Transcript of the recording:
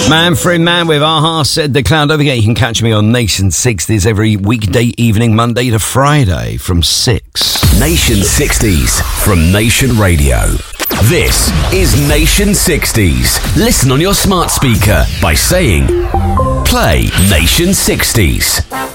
Manfred Mann with Aha Said the Cloud. Don't forget, you can catch me on Nation 60s every weekday evening, Monday to Friday from 6. Nation 60s from Nation Radio. This is Nation 60s. Listen on your smart speaker by saying, play Nation 60s.